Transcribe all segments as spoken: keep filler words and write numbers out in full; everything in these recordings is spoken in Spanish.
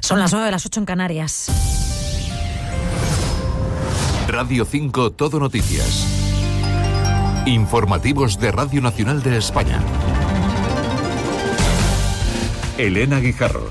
Son las nueve, las ocho en Canarias. Radio cinco Todo Noticias. Informativos de Radio Nacional de España. Elena Guijarro.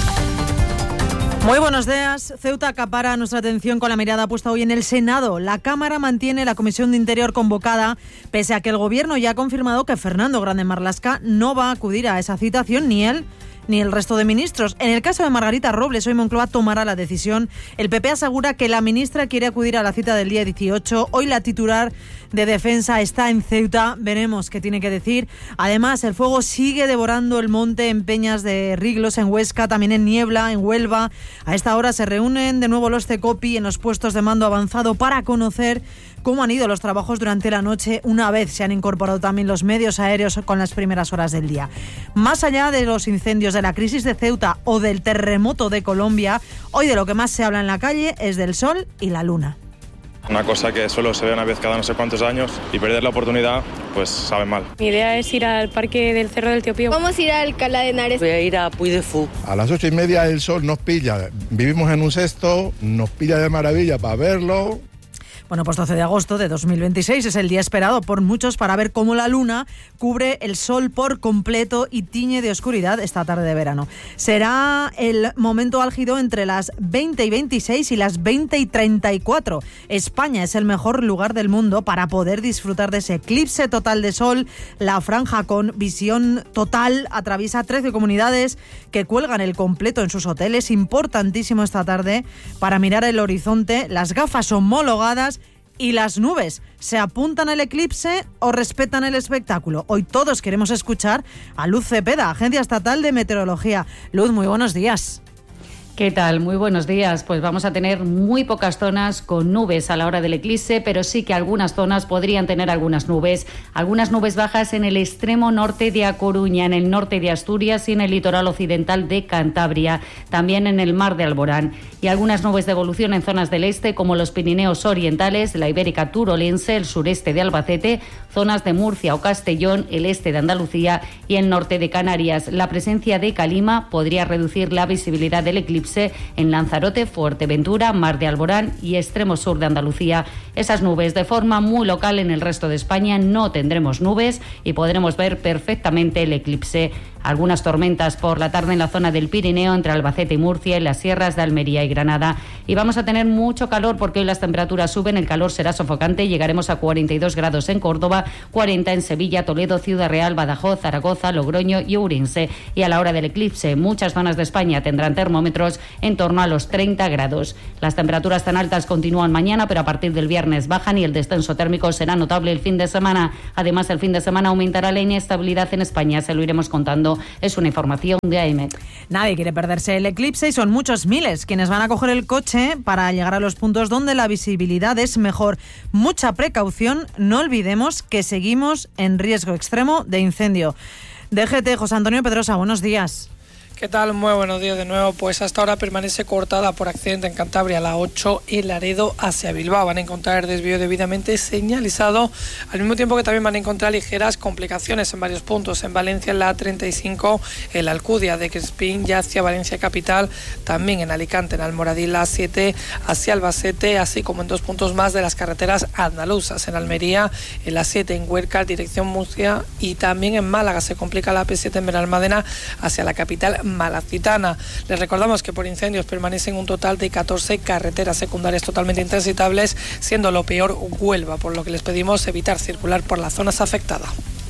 Muy buenos días. Ceuta acapara nuestra atención con la mirada puesta hoy en el Senado. La Cámara mantiene la Comisión de Interior convocada, pese a que el Gobierno ya ha confirmado que Fernando Grande Marlaska no va a acudir a esa citación, ni él ni el resto de ministros. En el caso de Margarita Robles, hoy Moncloa tomará la decisión. El P P asegura que la ministra quiere acudir a la cita del día dieciocho. Hoy la titular de Defensa está en Ceuta. Veremos qué tiene que decir. Además, el fuego sigue devorando el monte en Peñas de Riglos, en Huesca, también en Niebla, en Huelva. A esta hora se reúnen de nuevo los CECOPI en los puestos de mando avanzado para conocer cómo han ido los trabajos durante la noche, una vez se han incorporado también los medios aéreos con las primeras horas del día. Más allá de los incendios, de la crisis de Ceuta o del terremoto de Colombia, hoy de lo que más se habla en la calle es del sol y la luna. Una cosa que solo se ve una vez cada no sé cuántos años y perder la oportunidad, pues sabe mal. Mi idea es ir al parque del Cerro del Tío Pío. Vamos a ir a Alcalá de Henares. Voy a ir a Puy de Fú. A las ocho y media el sol nos pilla. Vivimos en un cesto, nos pilla de maravilla para verlo. Bueno, pues doce de agosto de dos mil veintiséis es el día esperado por muchos para ver cómo la luna cubre el sol por completo y tiñe de oscuridad esta tarde de verano. Será el momento álgido entre las veinte y veintiséis y las veinte y treinta y cuatro. España es el mejor lugar del mundo para poder disfrutar de ese eclipse total de sol. La franja con visión total atraviesa trece comunidades que cuelgan el completo en sus hoteles. Importantísimo esta tarde para mirar el horizonte, las gafas homologadas y las nubes. ¿Se apuntan al eclipse o respetan el espectáculo? Hoy todos queremos escuchar a Luz Cepeda, Agencia Estatal de Meteorología. Luz, muy buenos días. ¿Qué tal? Muy buenos días. Pues vamos a tener muy pocas zonas con nubes a la hora del eclipse, pero sí que algunas zonas podrían tener algunas nubes. Algunas nubes bajas en el extremo norte de A Coruña, en el norte de Asturias y en el litoral occidental de Cantabria, también en el mar de Alborán. Y algunas nubes de evolución en zonas del este, como los Pirineos orientales, la Ibérica turolense, el sureste de Albacete, zonas de Murcia o Castellón, el este de Andalucía y el norte de Canarias. La presencia de calima podría reducir la visibilidad del eclipse en Lanzarote, Fuerteventura, Mar de Alborán y extremo sur de Andalucía. Esas nubes de forma muy local. En el resto de España no tendremos nubes y podremos ver perfectamente el eclipse. Algunas tormentas por la tarde en la zona del Pirineo, entre Albacete y Murcia, y las sierras de Almería y Granada. Y vamos a tener mucho calor porque hoy las temperaturas suben, el calor será sofocante, llegaremos a cuarenta y dos grados en Córdoba, cuarenta en Sevilla, Toledo, Ciudad Real, Badajoz, Zaragoza, Logroño y Ourense. Y a la hora del eclipse, muchas zonas de España tendrán termómetros en torno a los treinta grados. Las temperaturas tan altas continúan mañana, pero a partir del viernes bajan y el descenso térmico será notable el fin de semana. Además, el fin de semana aumentará la inestabilidad en España, se lo iremos contando. Es una información de A M. Nadie quiere perderse el eclipse y son muchos miles quienes van a coger el coche para llegar a los puntos donde la visibilidad es mejor. Mucha precaución, no olvidemos que seguimos en riesgo extremo de incendio. D G T, José Antonio Pedrosa, buenos días. ¿Qué tal? Muy buenos días de nuevo. Pues hasta ahora permanece cortada por accidente en Cantabria la ocho y Laredo hacia Bilbao. Van a encontrar desvío debidamente señalizado, al mismo tiempo que también van a encontrar ligeras complicaciones en varios puntos. En Valencia, en la A treinta y cinco, en la Alcudia de Crespín ya hacia Valencia capital, también en Alicante, en Almoradí, la A siete hacia Albacete, así como en dos puntos más de las carreteras andaluzas, en Almería, en la siete en Huerca, dirección Murcia, y también en Málaga se complica la A P siete en Benalmádena hacia la capital malacitana. Les recordamos que por incendios permanecen un total de catorce carreteras secundarias totalmente intransitables, siendo lo peor Huelva, por lo que les pedimos evitar circular por las zonas afectadas.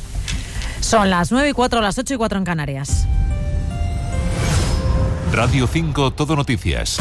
Son las nueve y cuatro, las ocho y cuatro en Canarias. Radio cinco Todo Noticias.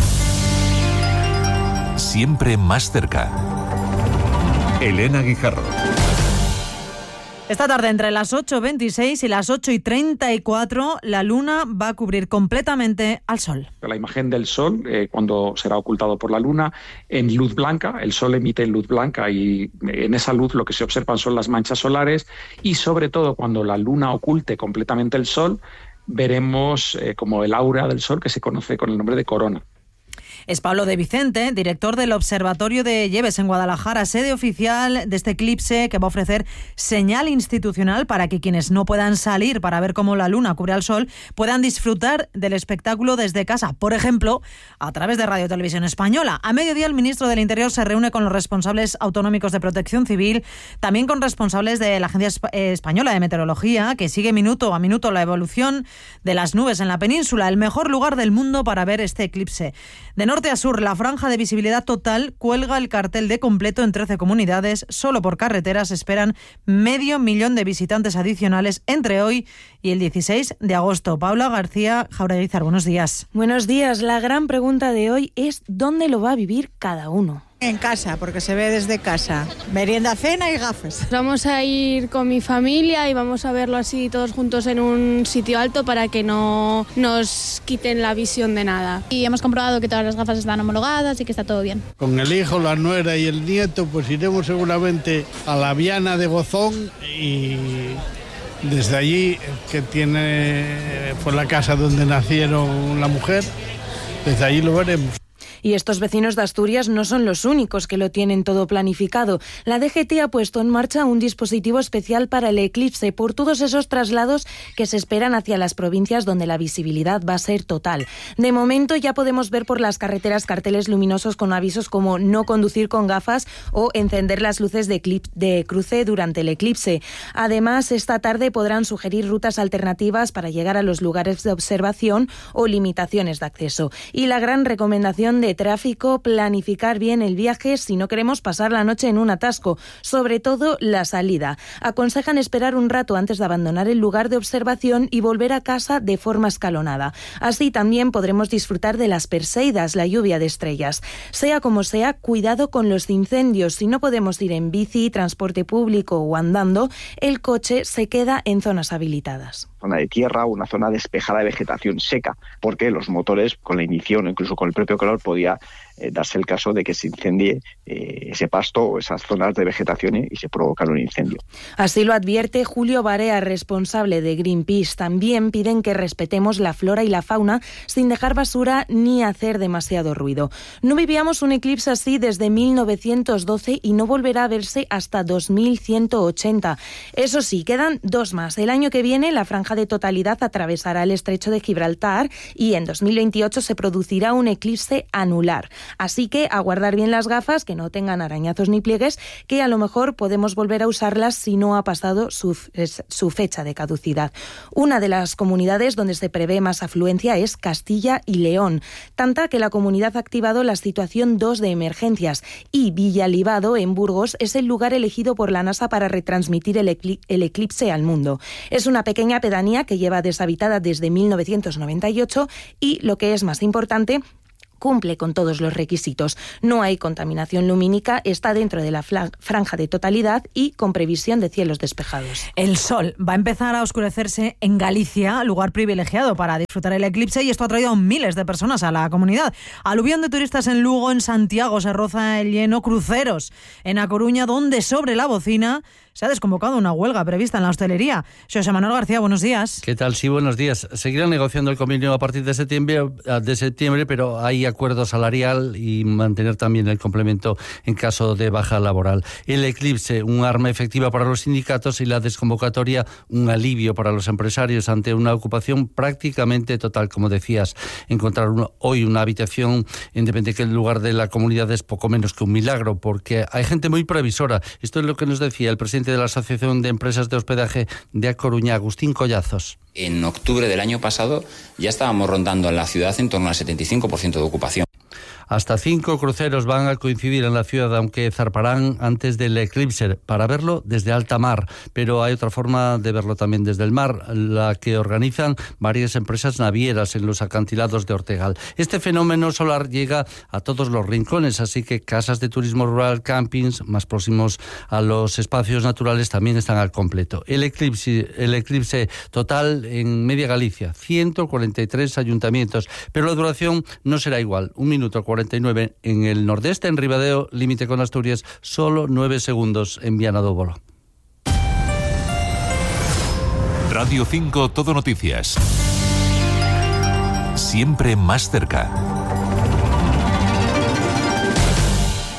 Siempre más cerca. Elena Guijarro. Esta tarde, entre las ocho veintiséis y las ocho y treinta y cuatro, la luna va a cubrir completamente al sol. La imagen del sol, eh, cuando será ocultado por la luna, en luz blanca, el sol emite luz blanca y en esa luz lo que se observan son las manchas solares, y sobre todo cuando la luna oculte completamente el sol, veremos eh, como el aura del sol, que se conoce con el nombre de corona. Es Pablo de Vicente, director del Observatorio de Lleves en Guadalajara, sede oficial de este eclipse que va a ofrecer señal institucional para que quienes no puedan salir para ver cómo la luna cubre al sol puedan disfrutar del espectáculo desde casa, por ejemplo, a través de Radio Televisión Española. A mediodía el ministro del Interior se reúne con los responsables autonómicos de Protección Civil, también con responsables de la Agencia Española de Meteorología, que sigue minuto a minuto la evolución de las nubes en la península, el mejor lugar del mundo para ver este eclipse. De norte a sur, la franja de visibilidad total cuelga el cartel de completo en trece comunidades. Solo por carreteras esperan medio millón de visitantes adicionales entre hoy y el dieciséis de agosto. Paula García Jaureguizar, buenos días. Buenos días. La gran pregunta de hoy es ¿dónde lo va a vivir cada uno? En casa, porque se ve desde casa. Merienda, cena y gafas. Vamos a ir con mi familia y vamos a verlo así todos juntos en un sitio alto para que no nos quiten la visión de nada. Y hemos comprobado que todas las gafas están homologadas y que está todo bien. Con el hijo, la nuera y el nieto, pues iremos seguramente a la Viana de Gozón y desde allí, que tiene pues la casa donde nacieron la mujer, desde allí lo veremos. Y estos vecinos de Asturias no son los únicos que lo tienen todo planificado. La D G T ha puesto en marcha un dispositivo especial para el eclipse por todos esos traslados que se esperan hacia las provincias donde la visibilidad va a ser total. De momento ya podemos ver por las carreteras carteles luminosos con avisos como no conducir con gafas o encender las luces de, eclip- de cruce durante el eclipse. Además, esta tarde podrán sugerir rutas alternativas para llegar a los lugares de observación o limitaciones de acceso. Y la gran recomendación de tráfico, planificar bien el viaje si no queremos pasar la noche en un atasco, sobre todo la salida. Aconsejan esperar un rato antes de abandonar el lugar de observación y volver a casa de forma escalonada. Así también podremos disfrutar de las Perseidas, la lluvia de estrellas. Sea como sea, cuidado con los incendios. Si no podemos ir en bici, transporte público o andando, el coche se queda en zonas habilitadas. Zona de tierra o una zona despejada de vegetación seca, porque los motores con la ignición, incluso con el propio calor, podía eh, darse el caso de que se incendie eh, ese pasto o esas zonas de vegetación y, y se provocan un incendio. Así lo advierte Julio Barea, responsable de Greenpeace. También piden que respetemos la flora y la fauna sin dejar basura ni hacer demasiado ruido. No vivíamos un eclipse así desde mil novecientos doce y no volverá a verse hasta dos mil ciento ochenta. Eso sí, quedan dos más. El año que viene la franja de totalidad atravesará el estrecho de Gibraltar y en dos mil veintiocho se producirá un eclipse anular. Así que a guardar bien las gafas, que no tengan arañazos ni pliegues, que a lo mejor podemos volver a usarlas si no ha pasado su, su fecha de caducidad. Una de las comunidades donde se prevé más afluencia es Castilla y León, tanta que la comunidad ha activado la situación dos de emergencias y Villalibado, en Burgos, es el lugar elegido por la NASA para retransmitir el, ecl- el eclipse al mundo. Es una pequeña pedanía que lleva deshabitada desde mil novecientos noventa y ocho y, lo que es más importante, cumple con todos los requisitos. No hay contaminación lumínica, está dentro de la franja de totalidad y con previsión de cielos despejados. El sol va a empezar a oscurecerse en Galicia, lugar privilegiado para disfrutar el eclipse, y esto ha traído a miles de personas a la comunidad. Aluvión de turistas en Lugo, en Santiago se roza el lleno, cruceros en A Coruña, donde sobre la bocina se ha desconvocado una huelga prevista en la hostelería. José Manuel García, buenos días. ¿Qué tal? Sí, buenos días. Seguirán negociando el convenio a partir de septiembre, de septiembre, pero hay acuerdo salarial y mantener también el complemento en caso de baja laboral. El eclipse, un arma efectiva para los sindicatos, y la desconvocatoria, un alivio para los empresarios ante una ocupación prácticamente total. Como decías, encontrar uno, hoy una habitación en depende que el lugar de la comunidad es poco menos que un milagro, porque hay gente muy previsora. Esto es lo que nos decía el presidente de la Asociación de Empresas de Hospedaje de A Coruña, Agustín Collazos. En octubre del año pasado ya estábamos rondando en la ciudad en torno al setenta y cinco por ciento de ocupación. Hasta cinco cruceros van a coincidir en la ciudad, aunque zarparán antes del eclipse para verlo desde alta mar. Pero hay otra forma de verlo también desde el mar, la que organizan varias empresas navieras en los acantilados de Ortegal. Este fenómeno solar llega a todos los rincones, así que casas de turismo rural, campings más próximos a los espacios naturales también están al completo. El eclipse, el eclipse total en media Galicia, ciento cuarenta y tres ayuntamientos, pero la duración no será igual, un minuto cuarenta y nueve en el nordeste, en Ribadeo, límite con Asturias, solo nueve segundos en Viana do Bolo. Radio cinco Todo Noticias. Siempre más cerca.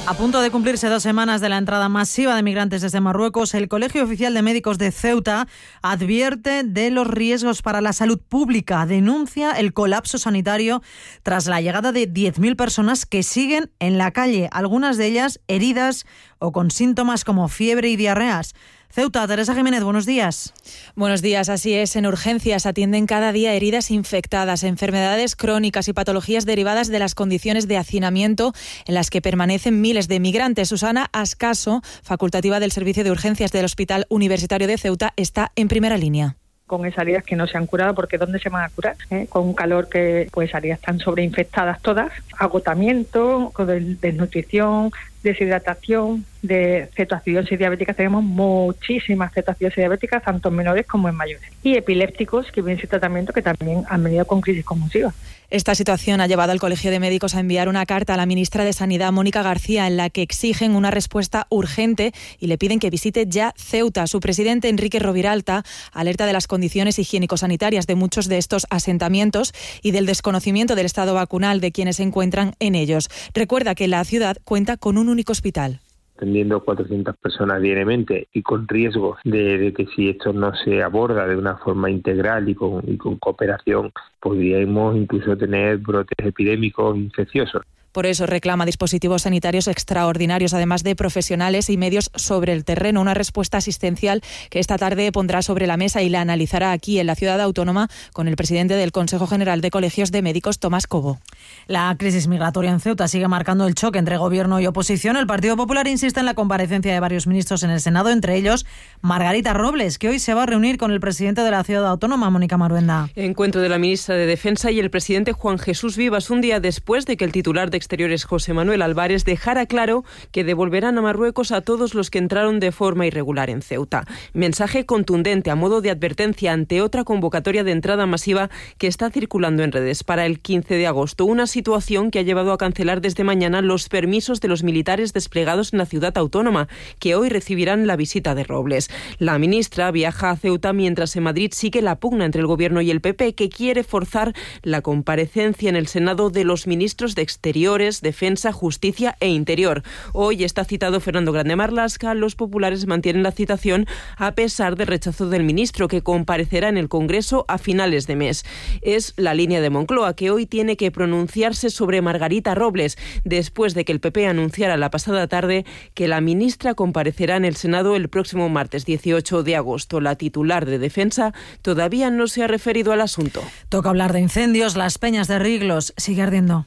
A punto de cumplirse dos semanas de la entrada masiva de migrantes desde Marruecos, el Colegio Oficial de Médicos de Ceuta advierte de los riesgos para la salud pública. Denuncia el colapso sanitario tras la llegada de diez mil personas que siguen en la calle, algunas de ellas heridas o con síntomas como fiebre y diarreas. Ceuta, Teresa Jiménez, buenos días. Buenos días, así es. En urgencias atienden cada día heridas infectadas, enfermedades crónicas y patologías derivadas de las condiciones de hacinamiento en las que permanecen miles de migrantes. Susana Ascaso, facultativa del Servicio de Urgencias del Hospital Universitario de Ceuta, está en primera línea. Con esas heridas que no se han curado, porque ¿dónde se van a curar? ¿Eh? Con un calor que pues heridas están sobreinfectadas todas, agotamiento, con desnutrición, deshidratación, de cetoacidosis diabética. Tenemos muchísimas cetoacidosis diabéticas, tanto en menores como en mayores. Y epilépticos, que vienen sin tratamiento, que también han venido con crisis convulsivas. Esta situación ha llevado al Colegio de Médicos a enviar una carta a la ministra de Sanidad, Mónica García, en la que exigen una respuesta urgente y le piden que visite ya Ceuta. Su presidente, Enrique Roviralta, alerta de las condiciones higiénico-sanitarias de muchos de estos asentamientos y del desconocimiento del estado vacunal de quienes se encuentran en ellos. Recuerda que la ciudad cuenta con un único hospital. Atendiendo cuatrocientas personas diariamente y con riesgo de, de que si esto no se aborda de una forma integral y con, y con cooperación, podríamos incluso tener brotes epidémicos infecciosos. Por eso reclama dispositivos sanitarios extraordinarios, además de profesionales y medios sobre el terreno. Una respuesta asistencial que esta tarde pondrá sobre la mesa y la analizará aquí en la ciudad autónoma con el presidente del Consejo General de Colegios de Médicos, Tomás Cobo. La crisis migratoria en Ceuta sigue marcando el choque entre gobierno y oposición. El Partido Popular insiste en la comparecencia de varios ministros en el Senado, entre ellos Margarita Robles, que hoy se va a reunir con el presidente de la ciudad autónoma, Mónica Maruenda. Encuentro de la ministra de Defensa y el presidente Juan Jesús Vivas, un día después de que el titular de Exteriores, José Manuel Álvarez, dejara claro que devolverán a Marruecos a todos los que entraron de forma irregular en Ceuta. Mensaje contundente a modo de advertencia ante otra convocatoria de entrada masiva que está circulando en redes para el quince de agosto. Una situación que ha llevado a cancelar desde mañana los permisos de los militares desplegados en la ciudad autónoma, que hoy recibirán la visita de Robles. La ministra viaja a Ceuta mientras en Madrid sigue la pugna entre el Gobierno y el P P, que quiere forzar la comparecencia en el Senado de los ministros de Exteriores, Defensa, Justicia e Interior. Hoy está citado Fernando Grande Marlaska. Los populares mantienen la citación a pesar del rechazo del ministro, que comparecerá en el Congreso a finales de mes. Es la línea de Moncloa, que hoy tiene que pronunciarse sobre Margarita Robles, después de que el P P anunciara la pasada tarde que la ministra comparecerá en el Senado el próximo martes dieciocho de agosto. La titular de Defensa todavía no se ha referido al asunto. Toca hablar de incendios. Las Peñas de Riglos sigue ardiendo.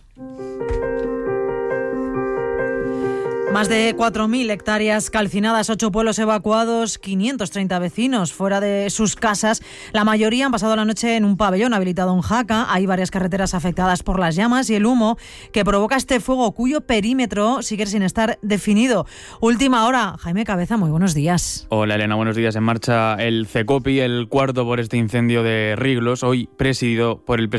Más de cuatro mil hectáreas calcinadas, ocho pueblos evacuados, quinientos treinta vecinos fuera de sus casas. La mayoría han pasado la noche en un pabellón habilitado en Jaca. Hay varias carreteras afectadas por las llamas y el humo que provoca este fuego, cuyo perímetro sigue sin estar definido. Última hora. Jaime Cabeza, muy buenos días. Hola Elena, buenos días. En marcha el CECOPI, el cuarto por este incendio de Riglos, hoy presidido por el presidente